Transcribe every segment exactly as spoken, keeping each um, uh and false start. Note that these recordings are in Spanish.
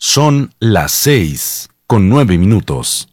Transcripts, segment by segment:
Son las seis con nueve minutos.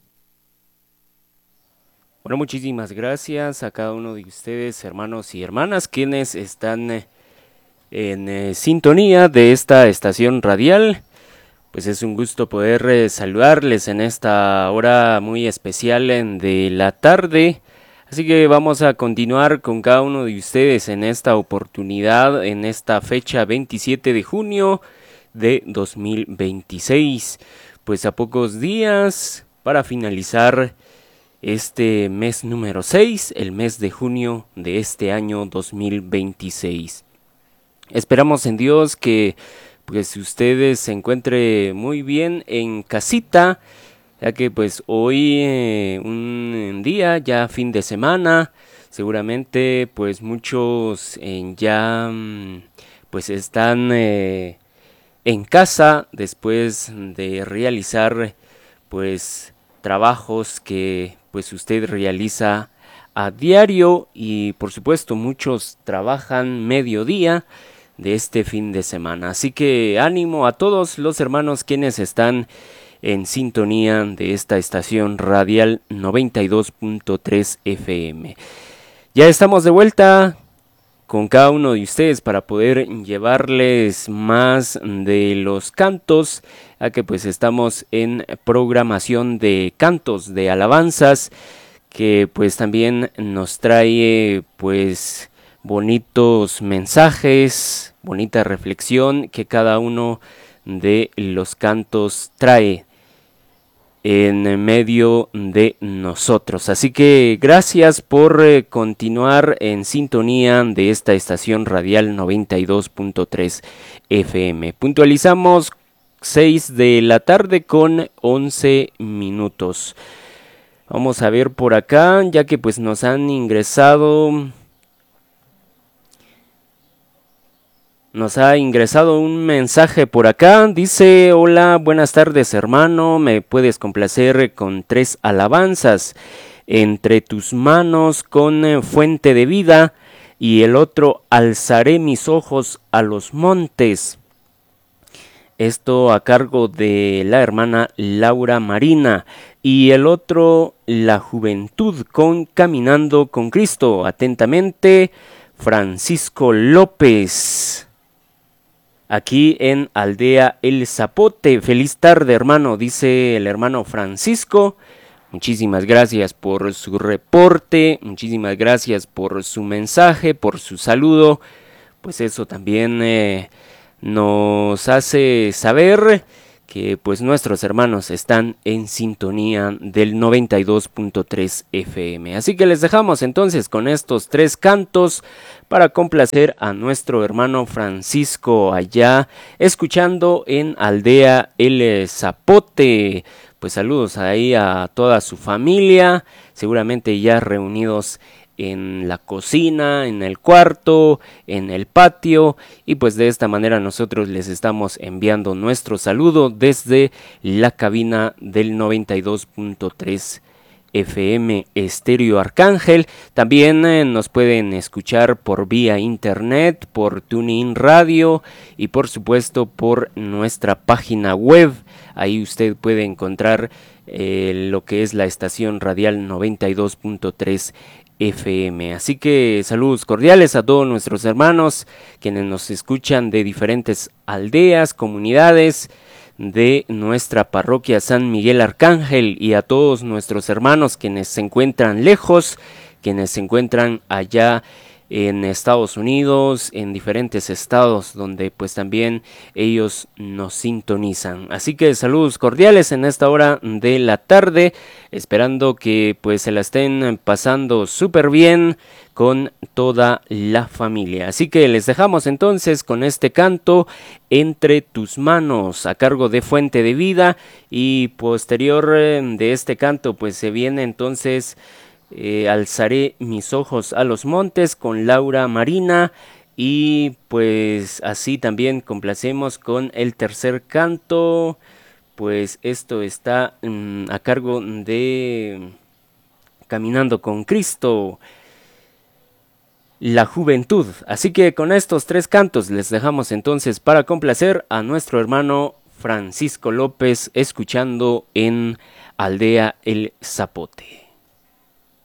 Bueno, muchísimas gracias a cada uno de ustedes, hermanos y hermanas, quienes están eh, en eh, sintonía de esta estación radial. Pues es un gusto poder eh, saludarles en esta hora muy especial en de la tarde. Así que vamos a continuar con cada uno de ustedes en esta oportunidad, en esta fecha veintisiete de junio de dos mil veintiséis. Pues a pocos días para finalizar este mes número seis, el mes de junio de este año dos mil veintiséis. Esperamos en Dios que pues ustedes se encuentren muy bien en casita, ya que pues hoy eh, un día ya fin de semana, seguramente pues muchos eh, ya pues están eh, en casa después de realizar pues trabajos que pues usted realiza a diario, y por supuesto muchos trabajan mediodía de este fin de semana. Así que ánimo a todos los hermanos quienes están en sintonía de esta estación radial noventa y dos punto tres F M. Ya estamos de vuelta con cada uno de ustedes para poder llevarles más de los cantos, a que pues estamos en programación de cantos de alabanzas, que pues también nos trae pues bonitos mensajes, bonita reflexión que cada uno de los cantos trae en medio de nosotros. Así que gracias por eh, continuar en sintonía de esta estación radial noventa y dos punto tres F M. Puntualizamos seis de la tarde con once minutos. Vamos a ver por acá, ya que pues nos han ingresado... Nos ha ingresado un mensaje por acá. Dice: hola, buenas tardes hermano, me puedes complacer con tres alabanzas. Entre tus manos con eh, fuente de vida, y el otro, alzaré mis ojos a los montes. Esto a cargo de la hermana Laura Marina. Y el otro, la juventud con Caminando con Cristo. Atentamente, Francisco López, aquí en Aldea El Zapote. Feliz tarde hermano, dice el hermano Francisco. Muchísimas gracias por su reporte, muchísimas gracias por su mensaje, por su saludo. Pues eso también eh, nos hace saber que pues nuestros hermanos están en sintonía del noventa y dos punto tres F M. Así que les dejamos entonces con estos tres cantos para complacer a nuestro hermano Francisco allá escuchando en Aldea El Zapote. Pues saludos ahí a toda su familia, seguramente ya reunidos en la cocina, en el cuarto, en el patio, y pues de esta manera nosotros les estamos enviando nuestro saludo desde la cabina del noventa y dos punto tres F M Estéreo Arcángel. También eh, nos pueden escuchar por vía internet, por TuneIn Radio y por supuesto por nuestra página web. Ahí usted puede encontrar eh, lo que es la estación radial noventa y dos punto tres F M. Así que saludos cordiales a todos nuestros hermanos quienes nos escuchan de diferentes aldeas, comunidades de nuestra parroquia San Miguel Arcángel, y a todos nuestros hermanos quienes se encuentran lejos, quienes se encuentran allá en Estados Unidos, en diferentes estados donde pues también ellos nos sintonizan. Así que saludos cordiales en esta hora de la tarde, esperando que pues se la estén pasando súper bien con toda la familia. Así que les dejamos entonces con este canto, Entre tus manos, a cargo de Fuente de Vida, y posterior de este canto pues se viene entonces Eh, Alzaré mis ojos a los montes con Laura Marina, y pues así también complacemos con el tercer canto, pues esto está mmm, a cargo de Caminando con Cristo, la juventud. Así que con estos tres cantos les dejamos entonces para complacer a nuestro hermano Francisco López escuchando en Aldea El Zapote.